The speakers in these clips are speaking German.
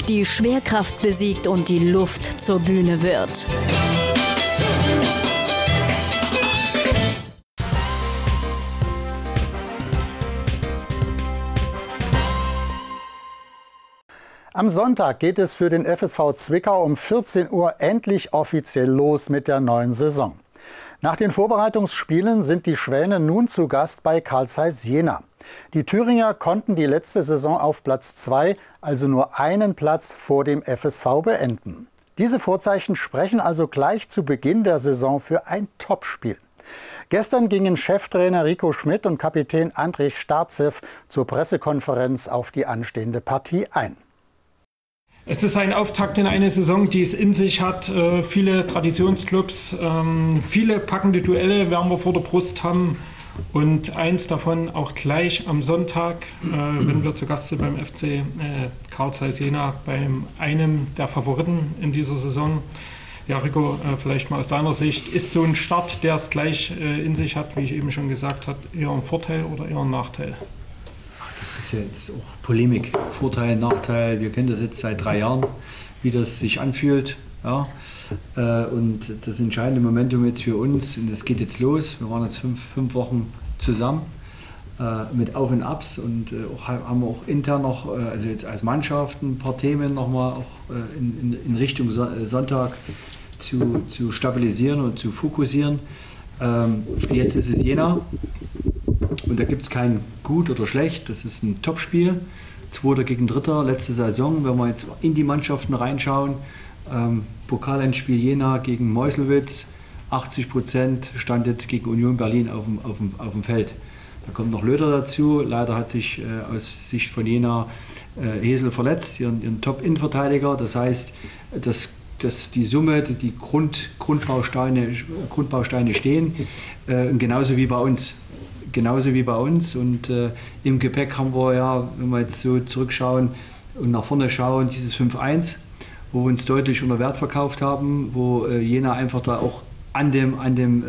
die Schwerkraft besiegt und die Luft zur Bühne wird. Am Sonntag geht es für den FSV Zwickau um 14 Uhr endlich offiziell los mit der neuen Saison. Nach den Vorbereitungsspielen sind die Schwäne nun zu Gast bei Carl Zeiss Jena. Die Thüringer konnten die letzte Saison auf Platz 2, also nur einen Platz vor dem FSV, beenden. Diese Vorzeichen sprechen also gleich zu Beginn der Saison für ein Topspiel. Gestern gingen Cheftrainer Rico Schmidt und Kapitän Andrej Starzew zur Pressekonferenz auf die anstehende Partie ein. Es ist ein Auftakt in eine Saison, die es in sich hat. Viele Traditionsclubs, viele packende Duelle werden wir vor der Brust haben. Und eins davon auch gleich am Sonntag, wenn wir zu Gast sind beim FC Carl Zeiss Jena, bei einem der Favoriten in dieser Saison. Ja, Rico, vielleicht mal aus deiner Sicht, ist so ein Start, der es gleich in sich hat, wie ich eben schon gesagt habe, eher ein Vorteil oder eher ein Nachteil? Das ist jetzt auch Polemik, Vorteil, Nachteil. Wir kennen das jetzt seit 3 Jahren, wie das sich anfühlt. Ja. Und das entscheidende Momentum jetzt für uns, und es geht jetzt los, wir waren jetzt fünf Wochen zusammen mit Auf und Abs und haben auch intern noch, also jetzt als Mannschaft, ein paar Themen nochmal auch in Richtung Sonntag zu stabilisieren und zu fokussieren. Jetzt ist es Jena. Und da gibt es kein Gut oder Schlecht, das ist ein Topspiel. 2. gegen 3. letzte Saison, wenn wir jetzt in die Mannschaften reinschauen. Pokalendspiel Jena gegen Meuselwitz, 80% stand jetzt gegen Union Berlin auf dem Feld. Da kommt noch Löder dazu, leider hat sich aus Sicht von Jena Hesel verletzt, ihren Top-Innenverteidiger. Das heißt, dass die Summe, die Grundbausteine stehen, genauso wie bei uns. Und im Gepäck haben wir ja, wenn wir jetzt so zurückschauen und nach vorne schauen, dieses 5-1, wo wir uns deutlich unter Wert verkauft haben, wo Jena einfach da auch in dem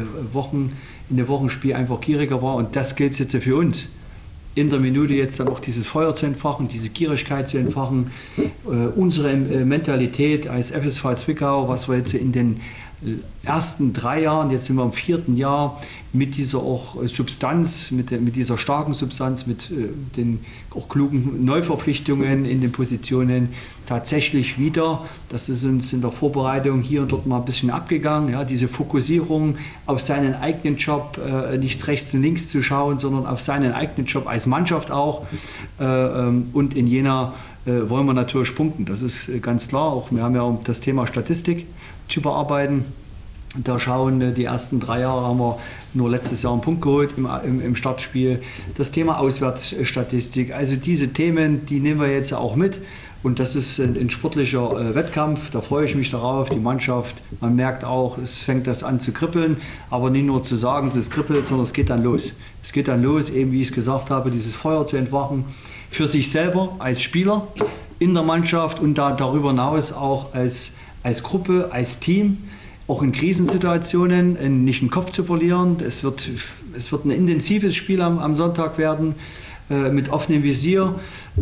Wochenspiel einfach gieriger war. Und das gilt jetzt für uns. In der Minute jetzt dann auch dieses Feuer zu entfachen, diese Gierigkeit zu entfachen, unsere Mentalität als FSV Zwickau, was wir jetzt in den ersten 3 Jahren, jetzt sind wir im 4. Jahr, mit dieser auch Substanz, mit dieser starken Substanz, mit den auch klugen Neuverpflichtungen in den Positionen tatsächlich wieder. Das ist uns in der Vorbereitung hier und dort mal ein bisschen abgegangen. Ja, diese Fokussierung auf seinen eigenen Job, nicht rechts und links zu schauen, sondern auf seinen eigenen Job als Mannschaft auch. Und in Jena wollen wir natürlich punkten. Das ist ganz klar. Auch wir haben ja das Thema Statistik zu bearbeiten. Da schauen, die ersten 3 Jahre haben wir nur letztes Jahr einen Punkt geholt im Startspiel. Das Thema Auswärtsstatistik, also diese Themen, die nehmen wir jetzt auch mit. Und das ist ein sportlicher Wettkampf, da freue ich mich darauf, die Mannschaft, man merkt auch, es fängt das an zu kribbeln, aber nicht nur zu sagen, es kribbelt, sondern es geht dann los. Es geht dann los, eben wie ich es gesagt habe, dieses Feuer zu entfachen, für sich selber als Spieler, in der Mannschaft und darüber hinaus auch als Gruppe, als Team. Auch in Krisensituationen nicht den Kopf zu verlieren. Es wird ein intensives Spiel am Sonntag werden, mit offenem Visier.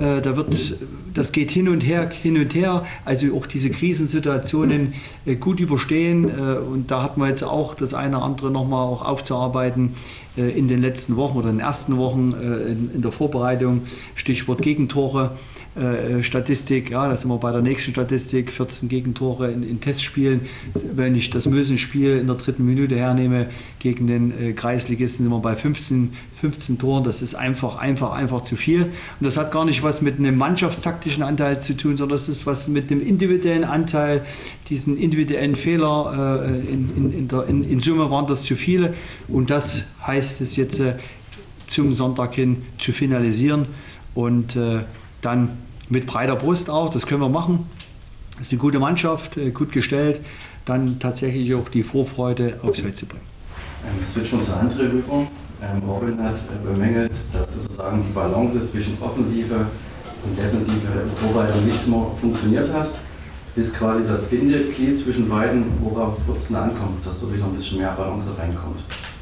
Das geht hin und her. Also auch diese Krisensituationen gut überstehen. Und da hatten wir jetzt auch das eine oder andere nochmal auch aufzuarbeiten in den letzten Wochen oder in den ersten Wochen in der Vorbereitung. Stichwort Gegentore. Statistik, ja, da sind wir bei der nächsten Statistik, 14 Gegentore in Testspielen. Wenn ich das Mösenspiel in der 3. Minute hernehme gegen den Kreisligisten, sind wir bei 15 Toren. Das ist einfach zu viel. Und das hat gar nicht was mit einem mannschaftstaktischen Anteil zu tun, sondern das ist was mit dem individuellen Anteil, diesen individuellen Fehler. In Summe waren das zu viele. Und das heißt es jetzt zum Sonntag hin zu finalisieren und dann mit breiter Brust auch, das können wir machen. Das ist eine gute Mannschaft, gut gestellt, dann tatsächlich auch die Vorfreude aufs Feld zu bringen. Switchen zur Handrüberung. Robin hat bemängelt, dass sozusagen die Balance zwischen Offensive und Defensive Vorbereitung nicht immer funktioniert hat. Ist quasi das Bindeglied zwischen beiden, worauf es ankommt, dass dadurch noch ein bisschen mehr Balance reinkommt.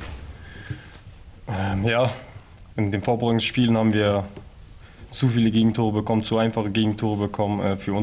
Ja, in den Vorbereitungsspielen haben wir zu viele Gegentore bekommen, zu einfache Gegentore bekommen für uns.